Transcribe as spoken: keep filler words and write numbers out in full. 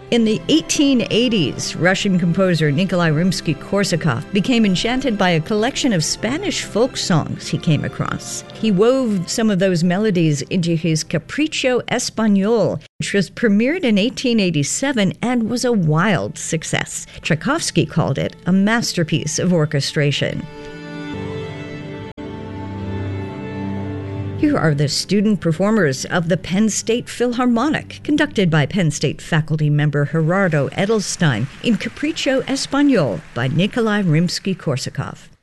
In the eighteen eighties, Russian composer Nikolai Rimsky-Korsakov became enchanted by a collection of Spanish folk songs he came across. He wove some of those melodies into his Capricho Español, which was premiered in eighteen eighty-seven and was a wild success. Tchaikovsky called it a masterpiece of orchestration. Here are the student performers of the Penn State Philharmonic, conducted by Penn State faculty member Gerardo Edelstein in Capricho Español by Nikolai Rimsky-Korsakov.